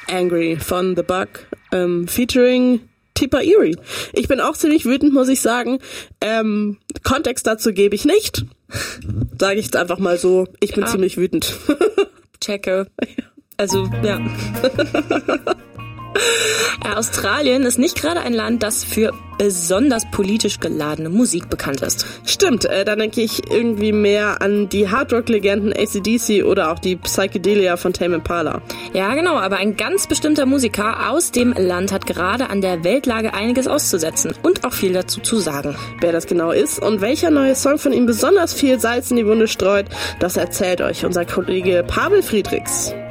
Angry von The Bug, featuring Tipper Eerie. Ich bin auch ziemlich wütend, muss ich sagen. Kontext dazu gebe ich nicht. Sage ich jetzt einfach mal so. Ich bin ziemlich wütend. Checke. Also, ja. Australien ist nicht gerade ein Land, das für besonders politisch geladene Musik bekannt ist. Stimmt, da denke ich irgendwie mehr an die Hardrock-Legenden AC/DC oder auch die Psychedelia von Tame Impala. Ja, genau, aber ein ganz bestimmter Musiker aus dem Land hat gerade an der Weltlage einiges auszusetzen und auch viel dazu zu sagen. Wer das genau ist und welcher neue Song von ihm besonders viel Salz in die Wunde streut, das erzählt euch unser Kollege Pavel Friedrichs.